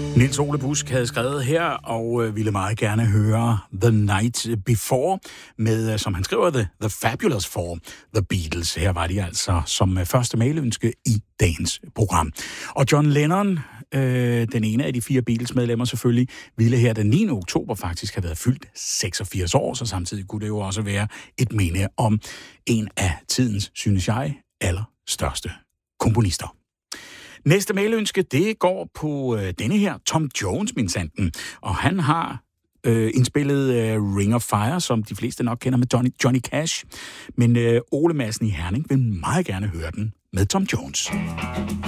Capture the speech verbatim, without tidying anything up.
Niels Ole Busk havde skrevet her, og øh, ville meget gerne høre The Night Before, med, øh, som han skriver, The, The Fabulous Four, The Beatles. Her var de altså som øh, første mailønske i dagens program. Og John Lennon, øh, den ene af de fire Beatles-medlemmer selvfølgelig, ville her den niende oktober faktisk have været fyldt seksogfirs år, så samtidig kunne det jo også være et minde om en af tidens, synes jeg, allerstørste komponister. Næste mailønske, det går på øh, denne her, Tom Jones, min sanden. Og han har øh, indspillet øh, Ring of Fire, som de fleste nok kender med Johnny, Johnny Cash. Men øh, Ole Madsen i Herning vil meget gerne høre den med Tom Jones.